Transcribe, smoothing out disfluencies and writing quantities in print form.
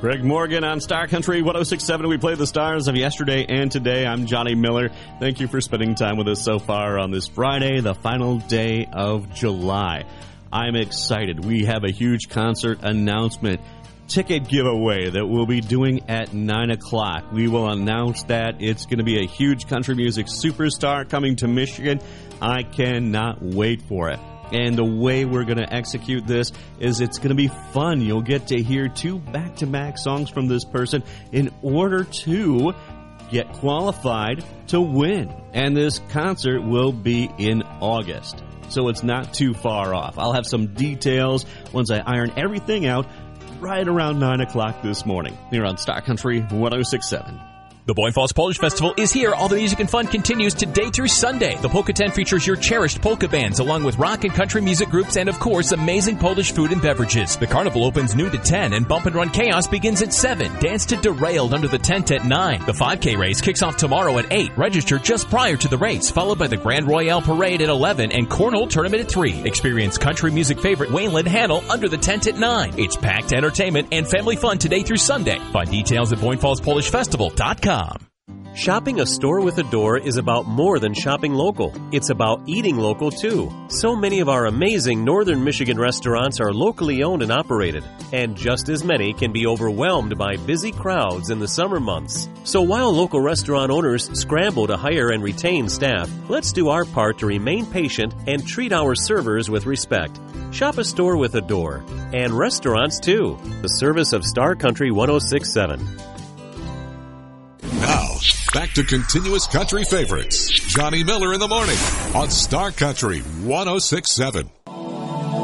Greg Morgan on Star Country 106.7. We play the stars of yesterday and today. I'm Johnny Miller. Thank you for spending time with us so far on this Friday, the final day of July. I'm excited. We have a huge concert announcement, ticket giveaway that we'll be doing at 9 o'clock. We will announce that. It's going to be a huge country music superstar coming to Michigan. I cannot wait for it. And the way we're going to execute this is it's going to be fun. You'll get to hear 2 back-to-back songs from this person in order to get qualified to win. And this concert will be in August, so it's not too far off. I'll have some details once I iron everything out right around 9 o'clock this morning here on Star Country 106.7. The Boyne Falls Polish Festival is here. All the music and fun continues today through Sunday. The Polka Tent features your cherished polka bands, along with rock and country music groups, and of course, amazing Polish food and beverages. The carnival opens noon to 10, and Bump and Run Chaos begins at 7. Dance to Derailed under the tent at 9. The 5K race kicks off tomorrow at 8. Register just prior to the race, followed by the Grand Royale Parade at 11 and Cornhole Tournament at 3. Experience country music favorite Waylon Hannell under the tent at 9. It's packed entertainment and family fun today through Sunday. Find details at BoyneFallsPolishFestival.com. Shopping a store with a door is about more than shopping local. It's about eating local, too. So many of our amazing northern Michigan restaurants are locally owned and operated, and just as many can be overwhelmed by busy crowds in the summer months. So while local restaurant owners scramble to hire and retain staff, let's do our part to remain patient and treat our servers with respect. Shop a store with a door, and restaurants, too. The service of Star Country 106.7. Now, back to continuous country favorites. Johnny Miller in the morning on Star Country 106.7.